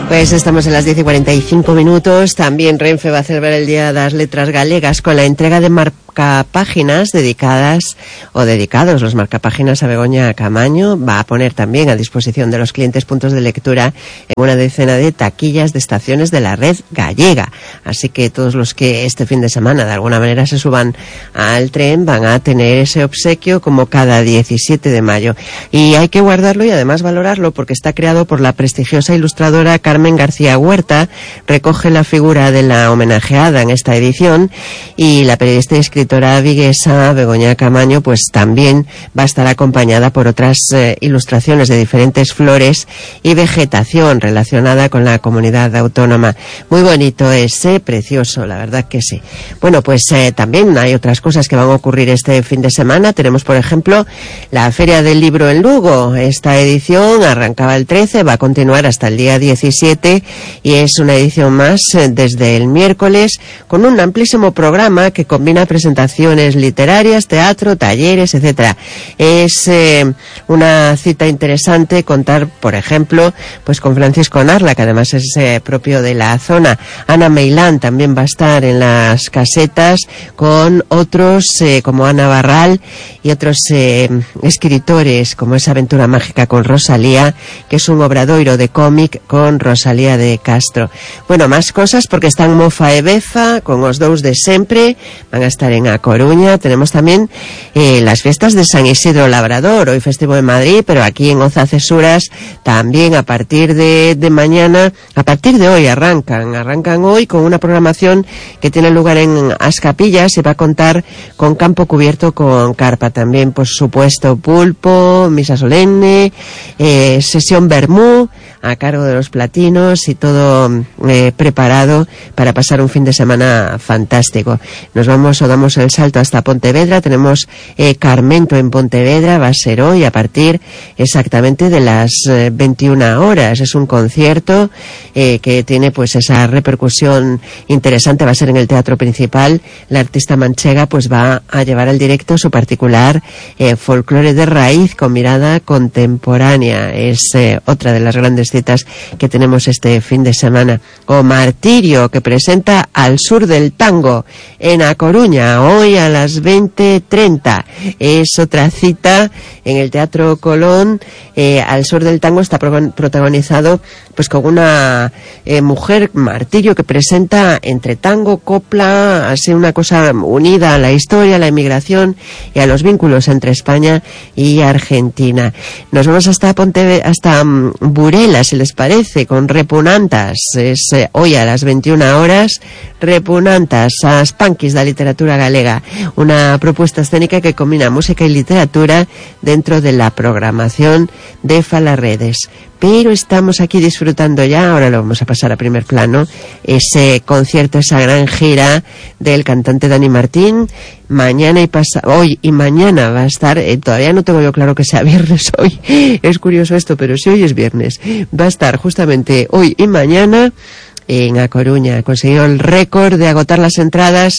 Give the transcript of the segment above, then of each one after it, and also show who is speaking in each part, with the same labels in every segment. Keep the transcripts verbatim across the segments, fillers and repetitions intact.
Speaker 1: Pues estamos en las diez y cuarenta y cinco minutos. También Renfe va a celebrar el Día de las Letras Galegas con la entrega de marcapáginas dedicadas o dedicados los marcapáginas a Begoña Camaño. Va a poner también a disposición de los clientes puntos de lectura en una decena de taquillas de estaciones de la red gallega. Así que todos los que este fin de semana de alguna manera se suban al tren van a tener ese obsequio como cada diecisiete de mayo. Y hay que guardarlo y además valorarlo porque está creado por la prestigiosa ilustradora Carmen García Huerta. Recoge la figura de la homenajeada en esta edición y la periodista y escritora viguesa Begoña Camaño pues también va a estar acompañada por otras eh, ilustraciones de diferentes flores y vegetación relacionada con la comunidad autónoma. Muy bonito ese, precioso, la verdad que sí. Bueno, pues eh, también hay otras cosas que van a ocurrir este fin de semana. Tenemos, por ejemplo, la Feria del Libro en Lugo. Esta edición arrancaba el trece, va a continuar hasta el día diecisiete y es una edición más eh, desde el miércoles con un amplísimo programa que combina presentaciones literarias, teatro, talleres, etcétera. Es eh, una cita interesante contar, por ejemplo, pues con Francisco Narla, que además es eh, propio de la zona. Ana Meilán también va a estar en las casetas con otros eh, como Ana Barral y otros eh, escritores, como esa Aventura Mágica con Rosalía, que es un obradoiro de cómic con Rosalía de Castro. Bueno, más cosas porque están Mofa e Befa con os dous de sempre, van a estar en A Coruña. Tenemos también eh, las fiestas de San Isidro Labrador, hoy festivo en Madrid, pero aquí en Oza Cesuras también a partir de, de mañana, a partir de hoy arrancan, arrancan hoy con una programación que tiene lugar en As Capillas y va a contar con campo cubierto con carpa, también por supuesto pulpo, misa solemne, eh, sesión vermú a cargo de los platinos y todo eh, preparado para pasar un fin de semana fantástico. Nos vamos o damos el salto hasta Pontevedra. Tenemos eh, Carmento en Pontevedra, va a ser hoy a partir exactamente de las eh, veintiuna horas. Es un concierto eh, que tiene pues esa repercusión interesante, va a ser en el Teatro Principal. La artista manchega pues va a llevar al directo su particular eh, folclore de raíz con mirada contemporánea. Es eh, otra de las grandes citas que tenemos este fin de semana. O Martirio, que presenta Al Sur del Tango en A Coruña, hoy a las veinte treinta. Es otra cita en el Teatro Colón. eh, Al Sur del Tango está pro- protagonizado pues con una eh, mujer, Martirio, que presenta entre tango, copla, así una cosa unida a la historia, a la inmigración y a los vínculos entre España y Argentina. Nos vamos hasta Ponte, hasta um, Burela, si les parece, con Repunantas. Es eh, hoy a las veintiuna horas, Repunantas, as punkis da literatura galega, una propuesta escénica que combina música y literatura dentro de la programación de Falarredes. Pero estamos aquí disfrutando ya, ahora lo vamos a pasar a primer plano, ese concierto, esa gran gira del cantante Dani Martín. Mañana y pasa, hoy y mañana va a estar, eh, todavía no tengo yo claro que sea viernes hoy, es curioso esto, pero si hoy es viernes, va a estar justamente hoy y mañana en A Coruña. Consiguió el récord de agotar las entradas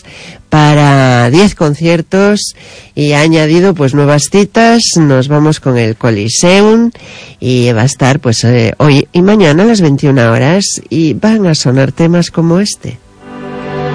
Speaker 1: para diez conciertos y ha añadido pues nuevas citas. Nos vamos con el Coliseum y va a estar pues eh, hoy y mañana a las veintiuna horas y van a sonar temas como este.